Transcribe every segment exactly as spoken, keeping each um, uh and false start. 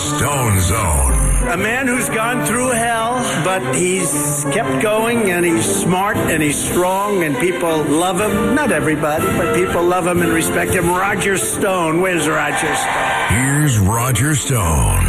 Stone Zone. A man who's gone through hell, but he's kept going, and he's smart, and he's strong, and people love him. Not everybody, but people love him and respect him. Roger Stone. Where's Roger Stone? Here's Roger Stone.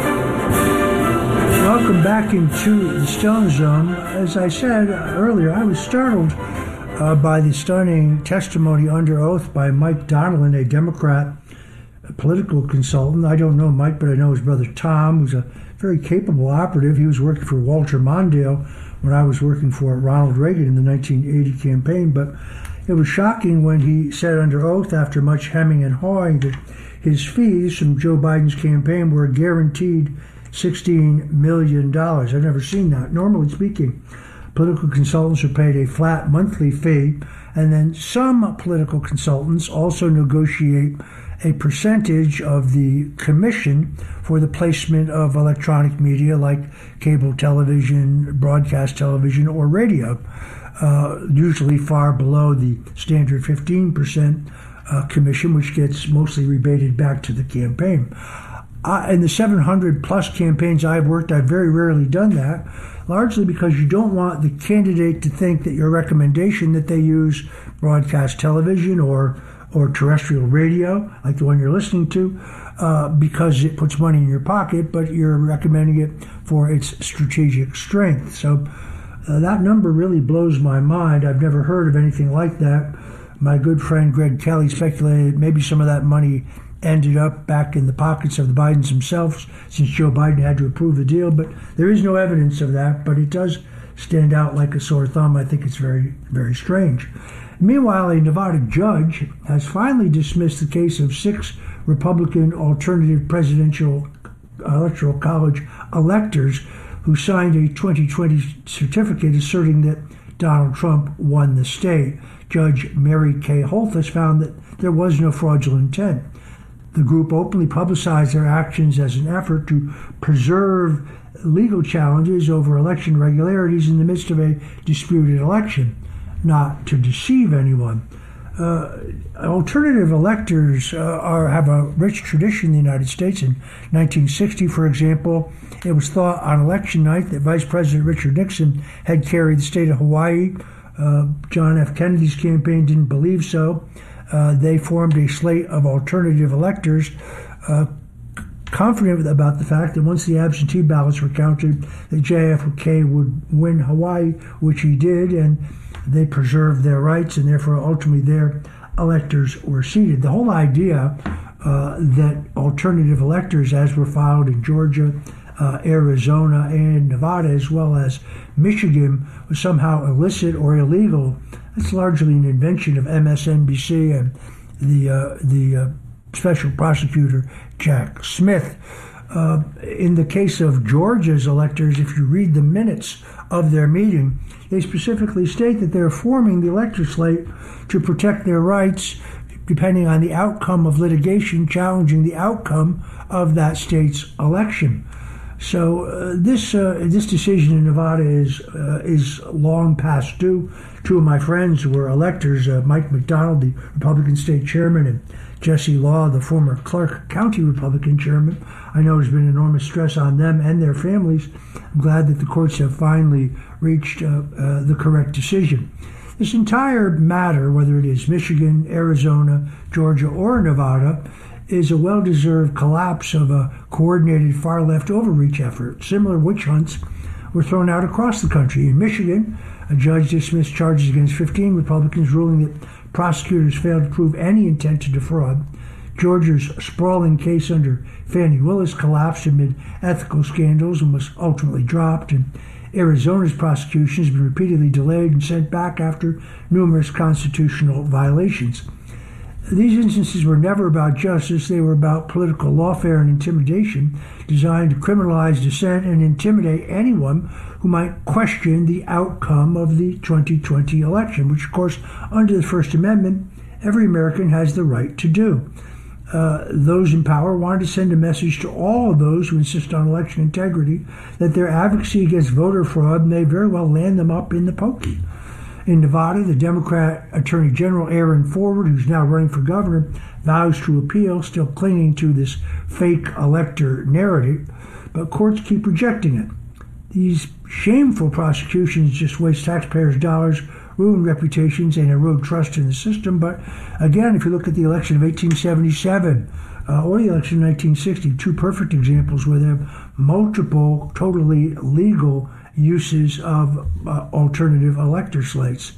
Welcome back into the Stone Zone. As I said earlier, I was startled uh, by the stunning testimony under oath by Mike Donilon, a Democrat a political consultant. I don't know Mike, but I know his brother Tom, who's a very capable operative. He was working for Walter Mondale when I was working for Ronald Reagan in the nineteen eighty campaign. But it was shocking when he said under oath, after much hemming and hawing, that his fees from Joe Biden's campaign were guaranteed sixteen million dollars. I've never seen that. Normally speaking, political consultants are paid a flat monthly fee, and then some political consultants also negotiate a percentage of the commission for the placement of electronic media like cable television, broadcast television, or radio, uh, usually far below the standard fifteen percent uh, commission, which gets mostly rebated back to the campaign. Uh, in the seven hundred plus campaigns I've worked, I've very rarely done that, largely because you don't want the candidate to think that your recommendation that they use broadcast television or or terrestrial radio, like the one you're listening to, uh, because it puts money in your pocket, but you're recommending it for its strategic strength. So uh, that number really blows my mind. I've never heard of anything like that. My good friend Greg Kelly speculated maybe some of that money ended up back in the pockets of the Bidens themselves, since Joe Biden had to approve the deal, but there is no evidence of that, but it does stand out like a sore thumb. I think it's very, very strange. Meanwhile, a Nevada judge has finally dismissed the case of six Republican alternative presidential electoral college electors who signed a twenty twenty certificate asserting that Donald Trump won the state. Judge Mary Kay Holthus found that there was no fraudulent intent. The group openly publicized their actions as an effort to preserve legal challenges over election irregularities in the midst of a disputed election, not to deceive anyone. Uh, alternative electors uh, are have a rich tradition in the United States. In nineteen sixty, for example, it was thought on election night that Vice President Richard Nixon had carried the state of Hawaii. Uh, John F. Kennedy's campaign didn't believe so. Uh, they formed a slate of alternative electors, uh, confident about the fact that once the absentee ballots were counted, that J F K would win Hawaii, which he did, and they preserved their rights, and therefore ultimately their electors were seated. The whole idea uh, that alternative electors, as were filed in Georgia, uh, Arizona, and Nevada, as well as Michigan, was somehow illicit or illegal, that's largely an invention of M S N B C and the uh, the uh, special prosecutor Jack Smith. Uh, in the case of Georgia's electors, if you read the minutes of their meeting, they specifically state that they're forming the elector slate to protect their rights depending on the outcome of litigation challenging the outcome of that state's election. So uh, this uh, this decision in Nevada is uh, is long past due. Two of my friends were electors, uh, Mike McDonald, the Republican state chairman, and Jesse Law, the former Clark County Republican chairman. I know there's been enormous stress on them and their families. I'm glad that the courts have finally reached uh, uh, the correct decision. This entire matter, whether it is Michigan, Arizona, Georgia, or Nevada, is a well-deserved collapse of a coordinated far-left overreach effort. Similar witch hunts were thrown out across the country. In Michigan, a judge dismissed charges against fifteen Republicans, ruling that prosecutors failed to prove any intent to defraud. Georgia's sprawling case under Fani Willis collapsed amid ethical scandals and was ultimately dropped. And Arizona's prosecution has been repeatedly delayed and sent back after numerous constitutional violations. These instances were never about justice. They were about political lawfare and intimidation designed to criminalize dissent and intimidate anyone who might question the outcome of the twenty twenty election, which, of course, under the First Amendment, every American has the right to do. Uh, those in power wanted to send a message to all of those who insist on election integrity that their advocacy against voter fraud may very well land them up in the pokey. In Nevada, the Democrat Attorney General Aaron Forward, who's now running for governor, vows to appeal, still clinging to this fake elector narrative, but courts keep rejecting it. These shameful prosecutions just waste taxpayers' dollars, ruin reputations, and erode trust in the system. But again, if you look at the election of eighteen seventy-seven uh, or the election of nineteen sixty, two perfect examples where there are multiple totally legal uses of uh, alternative elector slates.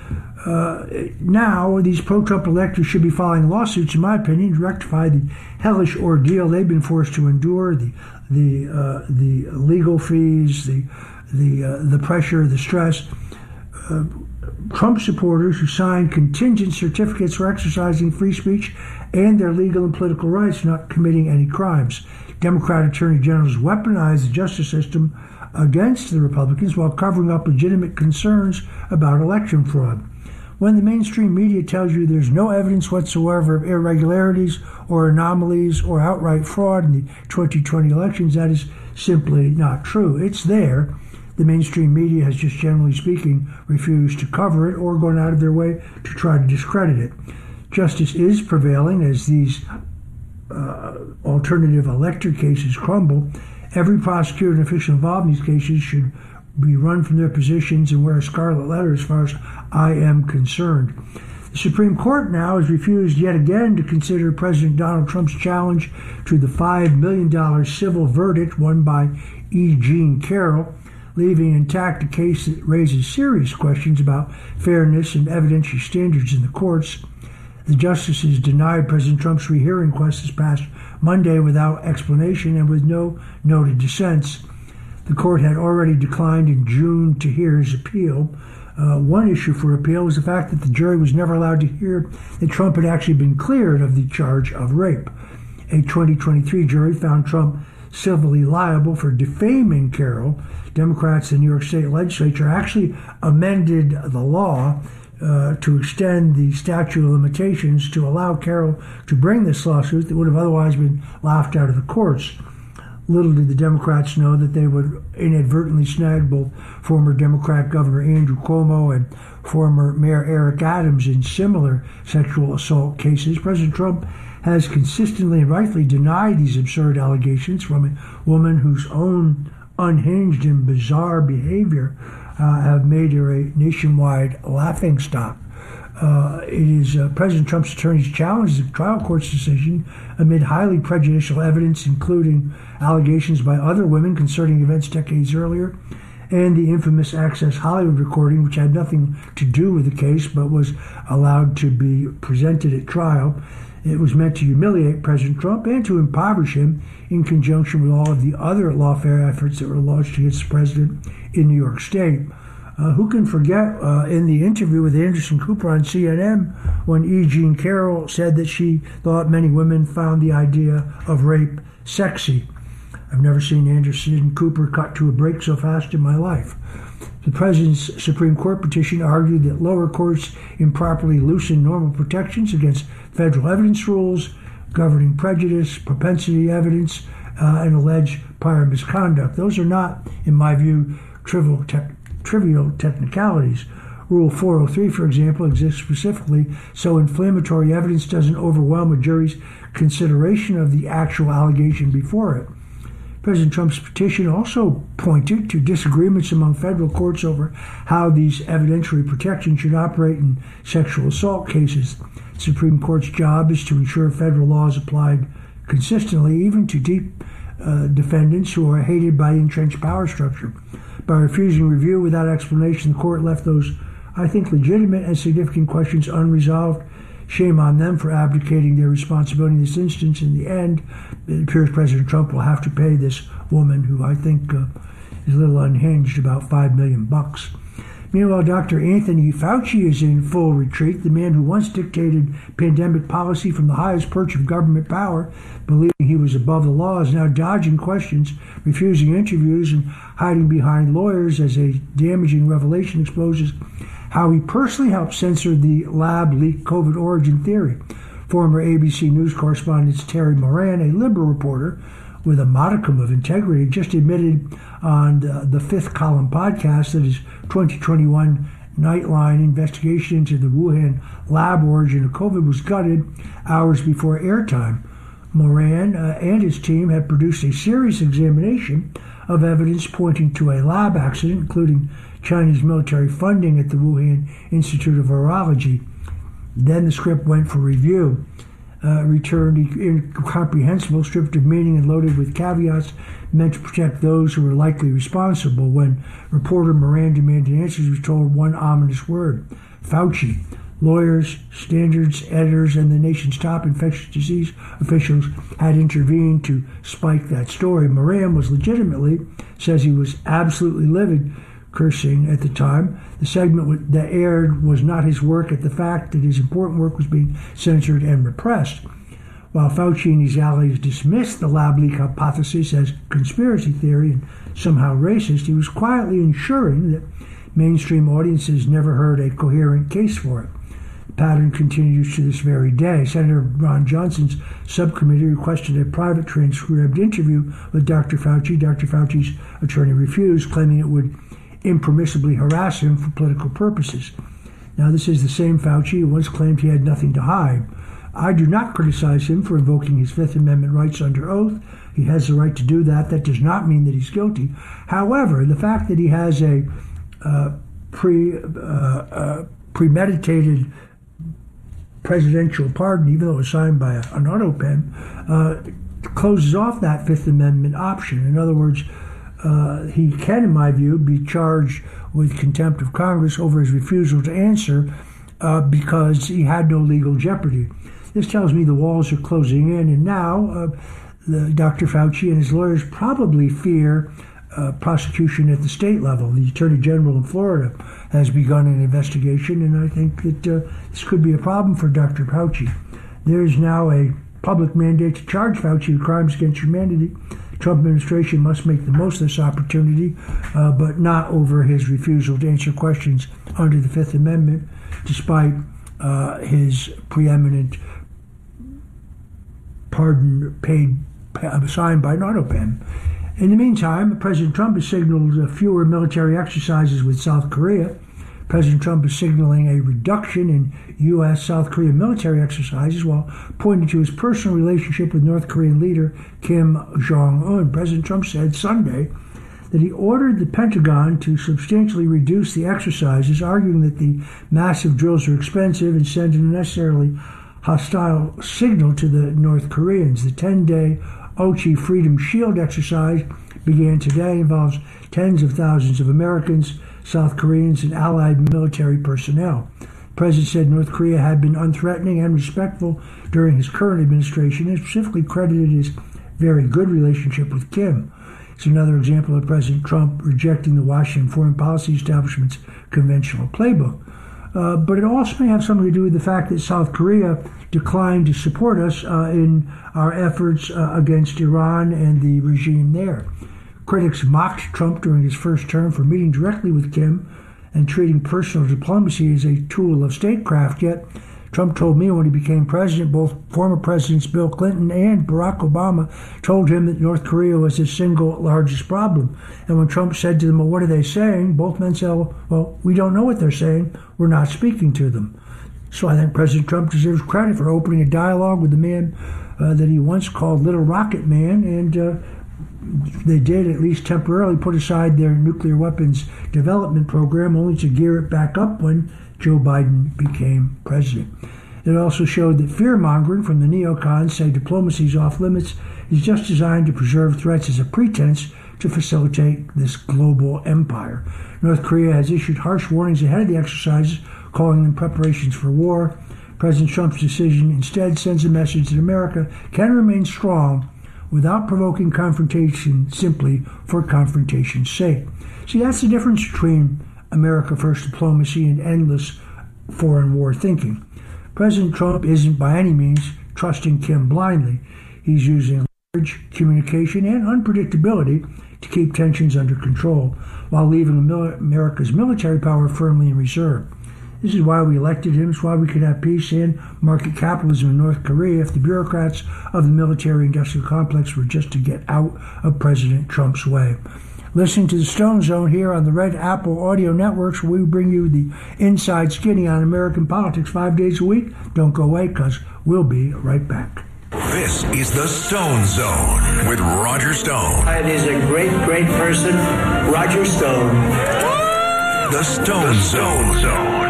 Uh, now, these pro-Trump electors should be filing lawsuits, in my opinion, to rectify the hellish ordeal they've been forced to endure, the the uh, the legal fees, the the uh, the pressure, the stress. Uh, Trump supporters who signed contingent certificates for exercising free speech and their legal and political rights, not committing any crimes. Democrat attorney generals weaponize the justice system against the Republicans while covering up legitimate concerns about election fraud. When the mainstream media tells you there's no evidence whatsoever of irregularities or anomalies or outright fraud in the twenty twenty elections, that is simply not true. It's there. The mainstream media has just, generally speaking, refused to cover it or gone out of their way to try to discredit it. Justice is prevailing as these uh, alternative elector cases crumble. Every prosecutor and official involved in these cases should be run from their positions and wear a scarlet letter as far as I am concerned. The Supreme Court now has refused yet again to consider President Donald Trump's challenge to the five million dollars civil verdict won by E. Jean Carroll, leaving intact a case that raises serious questions about fairness and evidentiary standards in the courts. The justices denied President Trump's rehearing request this past Monday without explanation and with no noted dissents. The court had already declined in June to hear his appeal. Uh, one issue for appeal was the fact that the jury was never allowed to hear that Trump had actually been cleared of the charge of rape. A twenty twenty-three jury found Trump civilly liable for defaming Carroll. Democrats in the New York State legislature actually amended the law uh, to extend the statute of limitations to allow Carroll to bring this lawsuit that would have otherwise been laughed out of the courts. Little did the Democrats know that they would inadvertently snag both former Democrat Governor Andrew Cuomo and former Mayor Eric Adams in similar sexual assault cases. President Trump has consistently and rightfully denied these absurd allegations from a woman whose own unhinged and bizarre behavior uh, have made her a nationwide laughingstock. Uh, it is uh, President Trump's attorneys challenged the trial court's decision amid highly prejudicial evidence, including allegations by other women concerning events decades earlier, and the infamous Access Hollywood recording, which had nothing to do with the case but was allowed to be presented at trial. It was meant to humiliate President Trump and to impoverish him in conjunction with all of the other lawfare efforts that were launched against the president in New York State. Uh, who can forget uh, in the interview with Anderson Cooper on C N N when E. Jean Carroll said that she thought many women found the idea of rape sexy. I've never seen Anderson Cooper cut to a break so fast in my life. The president's Supreme Court petition argued that lower courts improperly loosened normal protections against federal evidence rules governing prejudice, propensity evidence, uh, and alleged prior misconduct. Those are not, in my view, trivial, te- trivial technicalities. Rule four oh three, for example, exists specifically so inflammatory evidence doesn't overwhelm a jury's consideration of the actual allegation before it. President Trump's petition also pointed to disagreements among federal courts over how these evidentiary protections should operate in sexual assault cases. The Supreme Court's job is to ensure federal law is applied consistently, even to deep uh, defendants who are hated by the entrenched power structure. By refusing review without explanation, the court left those, I think, legitimate and significant questions unresolved. Shame on them for abdicating their responsibility in this instance. In the end, it appears President Trump will have to pay this woman, who I think uh, is a little unhinged, about five million bucks. Meanwhile, Doctor Anthony Fauci is in full retreat. The man who once dictated pandemic policy from the highest perch of government power, believing he was above the law, is now dodging questions, refusing interviews, and hiding behind lawyers as a damaging revelation exposes how he personally helped censor the lab-leaked COVID origin theory. Former A B C News correspondent Terry Moran, a liberal reporter with a modicum of integrity, just admitted on the, the Fifth Column podcast that his twenty twenty-one Nightline investigation into the Wuhan lab origin of COVID was gutted hours before airtime. Moran uh, and his team have produced a serious examination of evidence pointing to a lab accident, including Chinese military funding at the Wuhan Institute of Virology. Then the script went for review. Uh, returned incomprehensible, stripped of meaning, and loaded with caveats meant to protect those who were likely responsible. When reporter Moran demanded answers, he was told one ominous word: Fauci. Lawyers, standards editors, and the nation's top infectious disease officials had intervened to spike that story. Moran was legitimately, says he was absolutely livid, cursing at the time. The segment that aired was not his work at the fact that his important work was being censored and repressed. While Fauci and his allies dismissed the lab leak hypothesis as conspiracy theory and somehow racist, he was quietly ensuring that mainstream audiences never heard a coherent case for it. The pattern continues to this very day. Senator Ron Johnson's subcommittee requested a private transcribed interview with Doctor Fauci. Doctor Fauci's attorney refused, claiming it would impermissibly harass him for political purposes. Now, this is the same Fauci who once claimed he had nothing to hide. I do not criticize him for invoking his Fifth Amendment rights under oath. He has the right to do that. That does not mean that he's guilty. However, the fact that he has a uh, pre uh, uh, premeditated presidential pardon, even though it was signed by a, an auto pen, uh, closes off that Fifth Amendment option. In other words, uh, he can, in my view, be charged with contempt of Congress over his refusal to answer uh, because he had no legal jeopardy. This tells me the walls are closing in, and now uh, the, Doctor Fauci and his lawyers probably fear uh, prosecution at the state level. The Attorney General in Florida has begun an investigation, and I think that uh, this could be a problem for Doctor Fauci. There is now a public mandate to charge Fauci with crimes against humanity. The Trump administration must make the most of this opportunity, uh, but not over his refusal to answer questions under the Fifth Amendment, despite uh, his preeminent pardon paid signed by an auto pen. In the meantime, President Trump has signaled fewer military exercises with South Korea. President Trump is signaling a reduction in U S South Korea military exercises while pointing to his personal relationship with North Korean leader Kim Jong-un. President Trump said Sunday that he ordered the Pentagon to substantially reduce the exercises, arguing that the massive drills are expensive and send an unnecessarily hostile signal to the North Koreans. The ten-day Ochi Freedom Shield exercise began today, involves tens of thousands of Americans, South Koreans, and allied military personnel. The president said North Korea had been unthreatening and respectful during his current administration, and specifically credited his very good relationship with Kim. It's another example of President Trump rejecting the Washington foreign policy establishment's conventional playbook. Uh, but it also may have something to do with the fact that South Korea declined to support us uh, in our efforts uh, against Iran and the regime there. Critics mocked Trump during his first term for meeting directly with Kim and treating personal diplomacy as a tool of statecraft, yet Trump told me when he became president, both former presidents Bill Clinton and Barack Obama told him that North Korea was his single largest problem. And when Trump said to them, well, what are they saying? Both men said, well, we don't know what they're saying. We're not speaking to them. So I think President Trump deserves credit for opening a dialogue with the man uh, that he once called Little Rocket Man, and uh, they did at least temporarily put aside their nuclear weapons development program, only to gear it back up when Joe Biden became president. It also showed that fear-mongering from the neocons, say diplomacy is off limits, is just designed to preserve threats as a pretense to facilitate this global empire. North Korea has issued harsh warnings ahead of the exercises, calling them preparations for war. President Trump's decision instead sends a message that America can remain strong without provoking confrontation simply for confrontation's sake. See, that's the difference between America First diplomacy and endless foreign war thinking. President Trump isn't by any means trusting Kim blindly. He's using leverage, communication, and unpredictability to keep tensions under control while leaving America's military power firmly in reserve. This is why we elected him. It's why we could have peace and market capitalism in North Korea if the bureaucrats of the military-industrial complex were just to get out of President Trump's way. listening to the Stone Zone here on the Red Apple Audio Networks, where we bring you the inside skinny on American politics five days a week. Don't go away, because we'll be right back. This is the Stone Zone with Roger Stone. It is a great, great person, Roger Stone. The Stone Zone. Zone.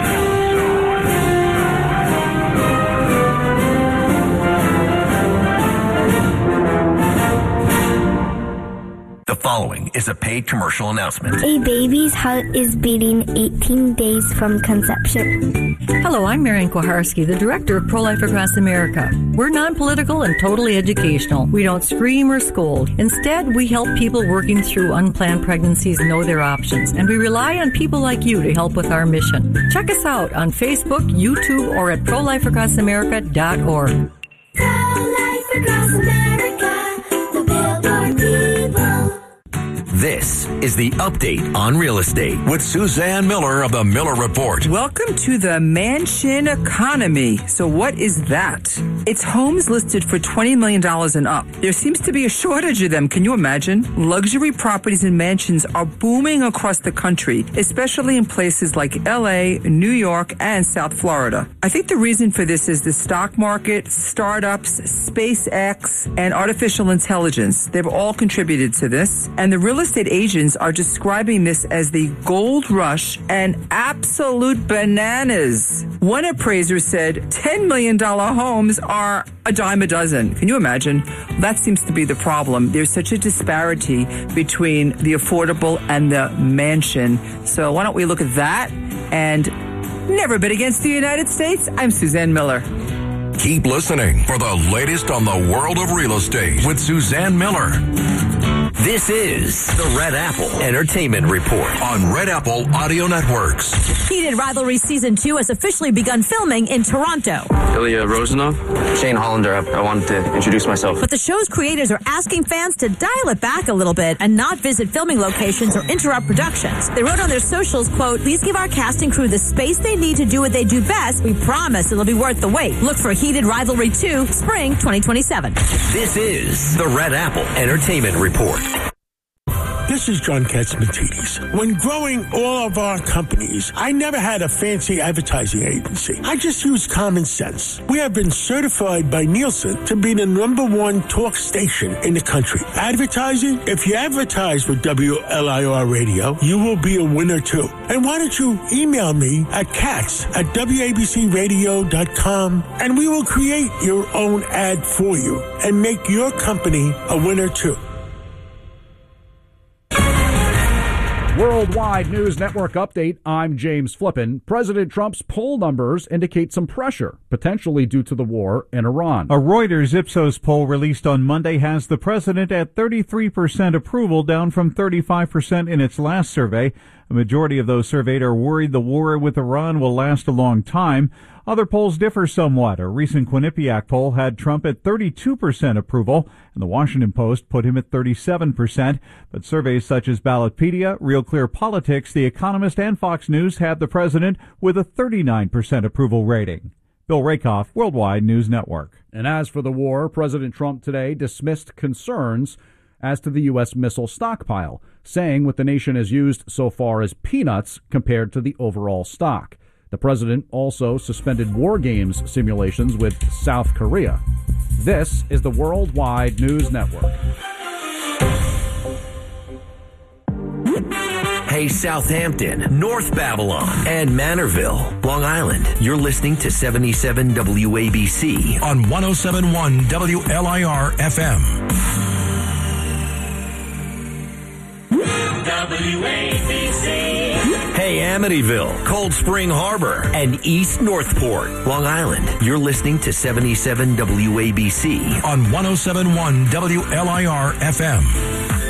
The following is a paid commercial announcement. A baby's heart is beating eighteen days from conception. Hello, I'm Marian Kowalski, the director of Pro-Life Across America. We're non-political and totally educational. We don't scream or scold. Instead, we help people working through unplanned pregnancies know their options, and we rely on people like you to help with our mission. Check us out on Facebook, YouTube, or at pro life across america dot org. Pro-Life Across America, the Billboard people. This is the update on real estate with Suzanne Miller of the Miller Report. Welcome to the mansion economy. So what is that? It's homes listed for twenty million dollars and up. There seems to be a shortage of them. Can you imagine? Luxury properties and mansions are booming across the country, especially in places like L A, New York, and South Florida. I think the reason for this is the stock market, startups, SpaceX, and artificial intelligence. They've all contributed to this. And the real estate agents are describing this as the gold rush and absolute bananas. One appraiser said ten million dollars homes are a dime a dozen. Can you imagine? That seems to be the problem. There's such a disparity between the affordable and the mansion. So why don't we look at that and never bid against the United States? I'm Suzanne Miller. Keep listening for the latest on the world of real estate with Suzanne Miller. This is the Red Apple Entertainment Report on Red Apple Audio Networks. Heated Rivalry Season two has officially begun filming in Toronto. Ilya Rozanov, Shane Hollander. I, I wanted to introduce myself. But the show's creators are asking fans to dial it back a little bit and not visit filming locations or interrupt productions. They wrote on their socials, quote, "Please give our cast and crew the space they need to do what they do best. We promise it'll be worth the wait. Look for Heated Rivalry two, Spring twenty twenty-seven. This is the Red Apple Entertainment Report. This is John Katzmatidis. When growing all of our companies, I never had a fancy advertising agency. I just used common sense. We have been certified by Nielsen to be the number one talk station in the country. Advertising? If you advertise with W L I R Radio, you will be a winner too. And why don't you email me at katz at W A B C radio dot com and we will create your own ad for you and make your company a winner too. Worldwide News Network update. I'm James Flippin. President Trump's poll numbers indicate some pressure, potentially due to the war in Iran. A Reuters Ipsos poll released on Monday has the president at thirty-three percent approval, down from thirty-five percent in its last survey. A majority of those surveyed are worried the war with Iran will last a long time. Other polls differ somewhat. A recent Quinnipiac poll had Trump at thirty-two percent approval, and the Washington Post put him at thirty-seven percent. But surveys such as Ballotpedia, Real Clear Politics, The Economist, and Fox News had the president with a thirty-nine percent approval rating. Bill Rakoff, Worldwide News Network. And as for the war, President Trump today dismissed concerns as to the U S missile stockpile, saying what the nation has used so far is peanuts compared to the overall stock. The president also suspended war games simulations with South Korea. This is the Worldwide News Network. Hey, Southampton, North Babylon, and Manorville, Long Island. You're listening to seventy-seven W A B C on one oh seven point one W L I R F M. W A B C. Hey, Amityville, Cold Spring Harbor, and East Northport, Long Island. You're listening to seventy-seven W A B C on one oh seven point one W L I R F M.